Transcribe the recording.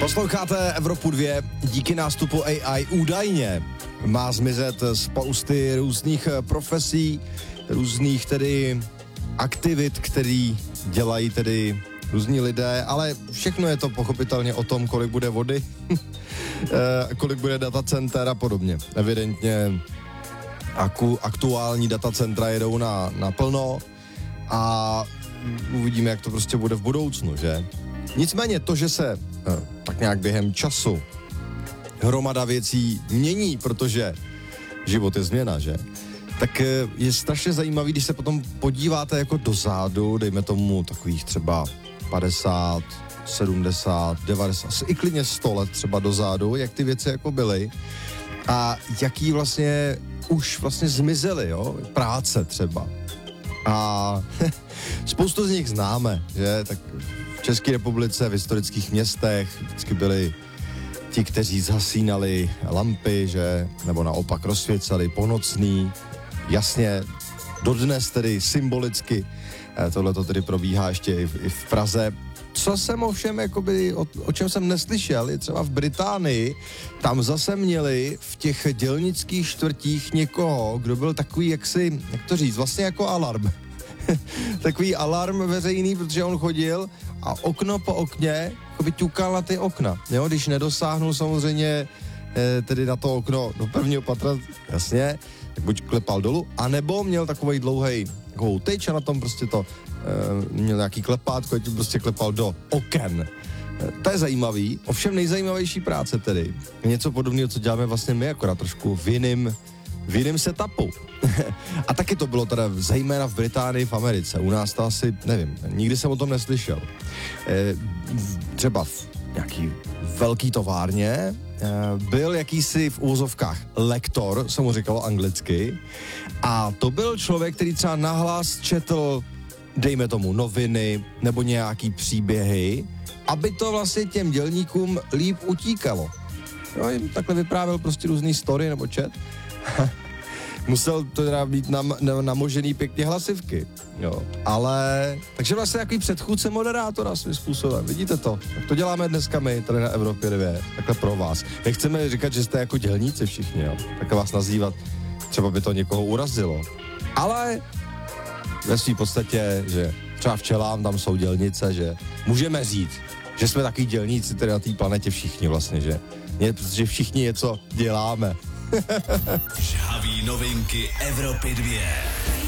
Posloucháte Evropu 2, díky nástupu AI údajně má zmizet spousty různých profesí, různých tedy aktivit, který dělají tedy různí lidé, ale všechno je to pochopitelně o tom, kolik bude vody, kolik bude datacenter a podobně. Evidentně aktuální datacentra jedou na plno a uvidíme, jak to prostě bude v budoucnu, že? Nicméně to, že se tak nějak během času hromada věcí mění, protože život je změna, že? Tak je strašně zajímavý, když se potom podíváte jako dozadu, dejme tomu takových třeba 50, 70, 90, i klidně 100 let třeba dozadu, jak ty věci jako byly a jaký vlastně už vlastně zmizely, jo? Práce třeba. A spoustu z nich známe, že? Tak v České republice, v historických městech vždycky byli ti, kteří zhasínali lampy, že? Nebo naopak rozsvěcali ponocný. Jasně, dodnes tedy symbolicky. Tohle to tedy probíhá ještě i v Praze. Co jsem ovšem, jakoby, o čem jsem neslyšel, je třeba v Británii, tam zase měli v těch dělnických čtvrtích někoho, kdo byl takový, jak to říct, vlastně jako alarm. Takový alarm veřejný, protože on chodil a okno po okně jakoby ťukal na ty okna. Jo, když nedosáhnul samozřejmě tedy na to okno do prvního patra, jasně, tak buď klepal dolů, anebo měl takovej dlouhej tyč a na tom prostě to měl nějaký klepátko a tím prostě klepal do oken. To je zajímavý, ovšem nejzajímavější práce tedy. Něco podobného, co děláme vlastně my, akorát trošku v jiném setupu. A taky to bylo teda zejména v Británii, v Americe. U nás to asi, nevím, nikdy jsem o tom neslyšel. Třeba v nějaký velký továrně byl jakýsi v úvozovkách lektor, se mu říkalo anglicky, a to byl člověk, který třeba nahlas četl, dejme tomu, noviny nebo nějaký příběhy, aby to vlastně těm dělníkům líp utíkalo. Jo, jim takhle vyprávěl prostě různý story nebo chat. Musel to teda být namožený pěkně hlasivky, jo. Ale, takže vlastně takový předchůdce moderátora svým způsobem, vidíte to? Tak to děláme dneska my, tady na Evropě 2, takhle pro vás. Nechceme říkat, že jste jako dělníci všichni, jo. Takhle vás nazývat, třeba by to někoho urazilo. Ale ve svým podstatě, že třeba včelám tam jsou dělnice, že můžeme říct, že jsme takový dělníci tady na té planetě všichni vlastně, že? Protože všichni něco děláme. Žhaví novinky Evropy 2.